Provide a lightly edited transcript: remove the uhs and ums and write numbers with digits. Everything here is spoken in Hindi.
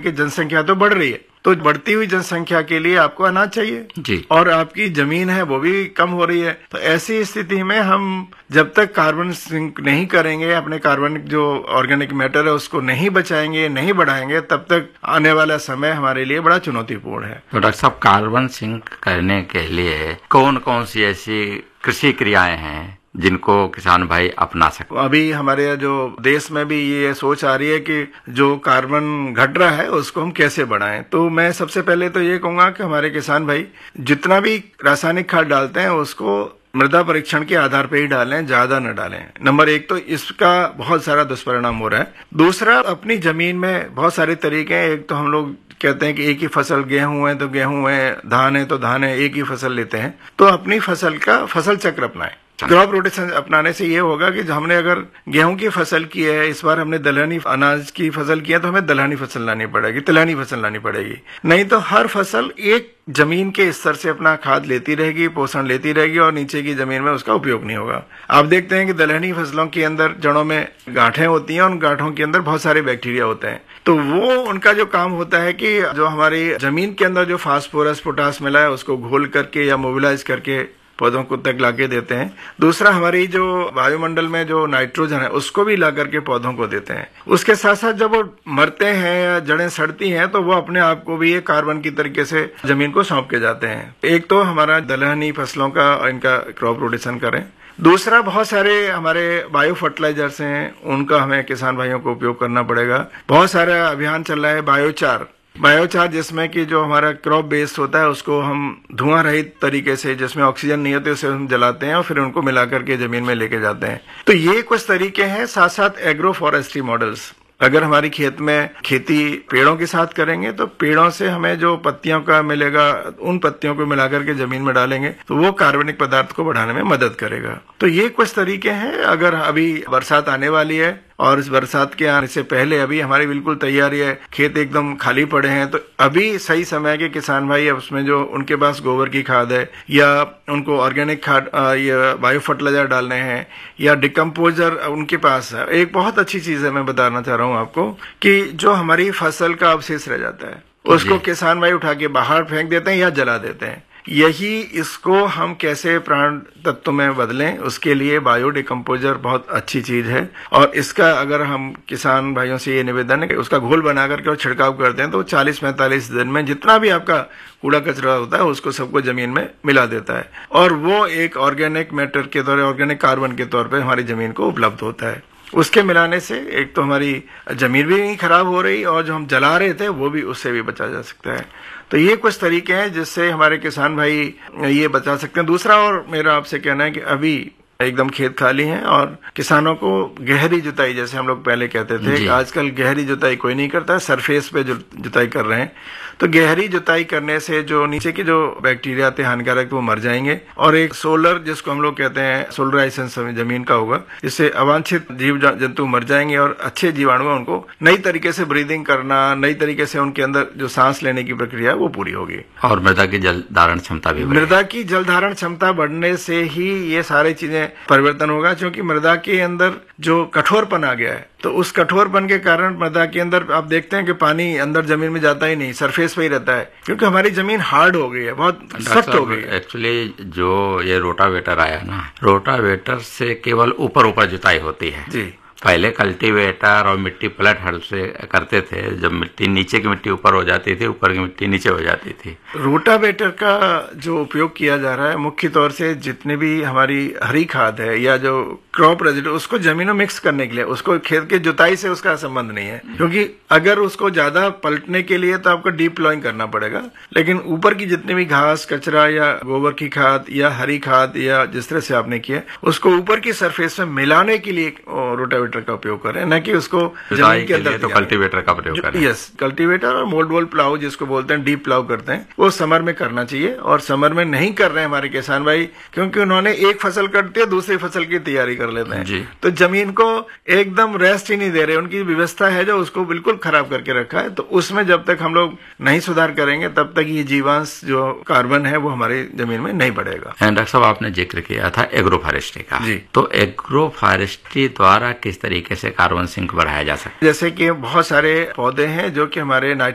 कि जनसंख्या तो बढ़ रही है, तो बढ़ती हुई जनसंख्या के लिए आपको अनाज चाहिए जी। और आपकी जमीन है वो भी कम हो रही है। तो ऐसी स्थिति में हम जब तक कार्बन सिंक नहीं करेंगे, अपने कार्बन जो ऑर्गेनिक मैटर है उसको नहीं बचाएंगे, नहीं बढ़ाएंगे, तब तक आने वाला समय हमारे लिए बड़ा चुनौतीपूर्ण है। तो डॉक्टर साहब, कार्बन सिंक करने के लिए कौन कौन सी ऐसी कृषि क्रियाएं हैं जिनको किसान भाई अपना सकते? अभी हमारे जो देश में भी ये सोच आ रही है कि जो कार्बन घट रहा है उसको हम कैसे बढ़ाएं। तो मैं सबसे पहले तो ये कहूंगा कि हमारे किसान भाई जितना भी रासायनिक खाद डालते हैं उसको मृदा परीक्षण के आधार पर ही डालें, ज्यादा न डालें। नंबर एक तो इसका बहुत सारा दुष्परिणाम हो रहा है। दूसरा, अपनी जमीन में बहुत सारे तरीके हैं। एक तो हम लोग कहते हैं कि एक ही फसल, गेहूं है तो गेहूं है, धान है तो धान है, एक ही फसल लेते हैं। तो अपनी फसल का फसल चक्र अपनाएं। क्रॉप रोटेशन अपनाने से ये होगा कि हमने अगर गेहूं की फसल की है, इस बार हमने दलहनी अनाज की फसल की है, तो हमें दलहनी फसल लानी पड़ेगी, तिलहनी फसल लानी पड़ेगी। नहीं तो हर फसल एक जमीन के स्तर से अपना खाद लेती रहेगी, पोषण लेती रहेगी और नीचे की जमीन में उसका उपयोग नहीं होगा। आप देखते हैं कि दलहनी फसलों के अंदर जड़ों में गांठें होती हैं और उन गांठों के अंदर बहुत सारे बैक्टीरिया होते हैं। तो वो उनका जो काम होता है कि जो हमारी जमीन के अंदर जो फास्फोरस पोटास मिला है उसको घोल करके या मोबिलाइज करके पौधों को तक लाके देते हैं। दूसरा, हमारी जो वायुमंडल में जो नाइट्रोजन है उसको भी ला करके पौधों को देते हैं। उसके साथ साथ जब वो मरते हैं या जड़ें सड़ती हैं तो वो अपने आप को भी एक कार्बन की तरीके से जमीन को सौंप के जाते हैं। एक तो हमारा दलहनी फसलों का इनका क्रॉप रोटेशन करें। दूसरा, बहुत सारे हमारे बायो फर्टिलाइजर्स हैं, उनका हमें किसान भाइयों को उपयोग करना पड़ेगा। बहुत सारा अभियान चल रहा है बायोचार जिसमें कि जो हमारा क्रॉप बेस्ड होता है उसको हम धुआं रहित तरीके से, जिसमें ऑक्सीजन नहीं होती, उसे हम जलाते हैं और फिर उनको मिला करके जमीन में लेके जाते हैं। तो ये कुछ तरीके हैं। साथ साथ एग्रो फॉरेस्ट्री मॉडल्स, अगर हमारी खेत में खेती पेड़ों के साथ करेंगे तो पेड़ों से हमें जो पत्तियों का मिलेगा, उन पत्तियों को मिलाकर के जमीन में डालेंगे तो वो कार्बनिक पदार्थ को बढ़ाने में मदद करेगा। तो ये कुछ तरीके हैं। अगर अभी बरसात आने वाली है और इस बरसात के आने से पहले अभी हमारी बिल्कुल तैयारी है, खेत एकदम खाली पड़े हैं, तो अभी सही समय है कि किसान भाई उसमें जो उनके पास गोबर की खाद है या उनको ऑर्गेनिक खाद या बायो फर्टिलाइजर डालने हैं या डिकम्पोजर उनके पास है। एक बहुत अच्छी चीज है, मैं बताना चाह रहा हूं आपको, कि जो हमारी फसल का अवशेष रह जाता है उसको किसान भाई उठा के बाहर फेंक देते हैं या जला देते हैं। यही इसको हम कैसे प्राण तत्व में बदलें, उसके लिए बायो डिकम्पोजर बहुत अच्छी चीज है। और इसका अगर हम किसान भाइयों से ये निवेदन है कि उसका घोल बना करके और छिड़काव करते हैं तो 40-45 दिन में जितना भी आपका कूड़ा कचरा होता है उसको सबको जमीन में मिला देता है और वो एक ऑर्गेनिक मैटर के तौर, ऑर्गेनिक कार्बन के तौर पर हमारी जमीन को उपलब्ध होता है। उसके मिलाने से एक तो हमारी जमीन भी नहीं खराब हो रही और जो हम जला रहे थे वो भी, उससे भी बचा जा सकता है। तो ये कुछ तरीके हैं जिससे हमारे किसान भाई ये बचा सकते हैं। दूसरा, और मेरा आपसे कहना है कि अभी एकदम खेत खाली हैं और किसानों को गहरी जुताई, जैसे हम लोग पहले कहते थे, आजकल गहरी जुताई कोई नहीं करता, सरफेस पे जुताई कर रहे हैं। तो गहरी जुताई करने से जो नीचे के जो बैक्टीरिया थे हानिकारक वो मर जाएंगे और एक सोलर, जिसको हम लोग कहते हैं सोलराइजेशन जमीन का होगा, जिससे अवांछित जीव जंतु मर जाएंगे और अच्छे जीवाणु उनको नई तरीके से ब्रीदिंग करना, नई तरीके से उनके अंदर जो सांस लेने की प्रक्रिया है वो पूरी होगी। और मृदा की जल धारण क्षमता भी, मृदा की जल धारण क्षमता बढ़ने से ही ये सारी चीजें परिवर्तन होगा, क्योंकि मृदा के अंदर जो कठोरपन आ गया है तो उस कठोरपन के कारण मृदा के अंदर आप देखते हैं कि पानी अंदर जमीन में जाता ही नहीं, सरफेस पे ही रहता है, क्योंकि हमारी जमीन हार्ड हो गई है, बहुत सख्त हो गई है। एक्चुअली जो ये रोटावेटर आया ना, रोटावेटर से केवल ऊपर ऊपर जुताई होती है जी। पहले कल्टीवेटर और मिट्टी पलट हल से करते थे, जब मिट्टी नीचे की मिट्टी ऊपर हो जाती थी, ऊपर की मिट्टी नीचे हो जाती थी। रोटावेटर का जो उपयोग किया जा रहा है मुख्य तौर से जितने भी हमारी हरी खाद है या जो क्रॉप रेजिडू, उसको जमीनों मिक्स करने के लिए, उसको खेत की जुताई से उसका संबंध नहीं है, क्योंकि अगर उसको ज्यादा पलटने के लिए तो आपको डीप प्लॉइंग करना पड़ेगा। लेकिन ऊपर की जितनी भी घास कचरा या गोबर की खाद या हरी खाद या जिस तरह से आपने किया, उसको ऊपर की सरफेस में मिलाने के लिए रोटावेटर का उपयोग करें, न कि उसको जमीन के अंदर। तो कल्टीवेटर का प्रयोग करें। यस, कल्टीवेटर और मोल्ड वॉल प्लाउ जिसको बोलते हैं, डीप प्लाउ करते हैं, वो समर में करना चाहिए। और समर में नहीं कर रहे हैं हमारे किसान भाई, क्योंकि उन्होंने एक फसल कटती है दूसरी फसल की तैयारी कर लेते हैं, तो जमीन को एकदम रेस्ट ही नहीं दे रहे। उनकी व्यवस्था है जो उसको बिल्कुल खराब करके रखा है। तो उसमें जब तक हम लोग नहीं सुधार करेंगे तब तक ये जीवांश जो कार्बन है वो हमारी जमीन में नहीं बढ़ेगा। डॉक्टर साहब, आपने जिक्र किया था एग्रो फॉरेस्ट्री का, तो एग्रो फॉरेस्ट्री द्वारा किस तरीके से कार्बन सिंक बढ़ाया जा सकता है? जैसे कि बहुत सारे पौधे हैं जो कि हमारे